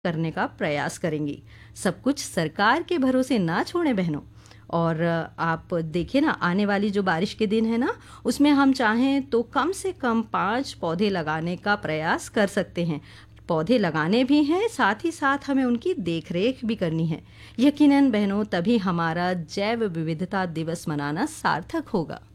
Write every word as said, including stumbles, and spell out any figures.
करने का प्रयास करेंगी। सब कुछ सरकार के भरोसे ना छोड़ें बहनों। और आप देखिए ना, आने वाली जो बारिश के दिन है ना, उसमें हम चाहें तो कम से कम पाँच पौधे लगाने का प्रयास कर सकते हैं। पौधे लगाने भी हैं, साथ ही साथ हमें उनकी देख-रेख भी करनी है। यकीनन बहनों, तभी हमारा जैव विविधता दिवस मनाना सार्थक होगा।